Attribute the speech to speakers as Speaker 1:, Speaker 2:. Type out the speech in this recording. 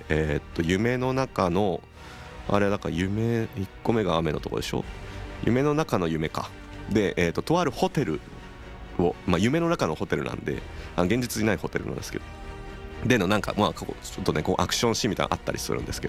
Speaker 1: 夢の中のあれだから1個目が雨のとこでしょ。夢の中の夢かで、とあるホテルを、夢の中のホテルなんで現実にないホテルなんですけどでのなんかちょっとねこうアクションシーンみたいなのあったりするんですけ